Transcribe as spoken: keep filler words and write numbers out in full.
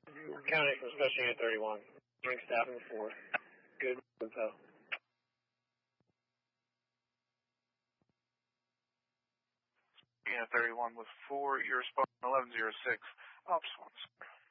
County from Special Unit thirty-one. Ring staff in four. Good info. Unit thirty-one with four, you're responding eleven zero six, Ops one, sir.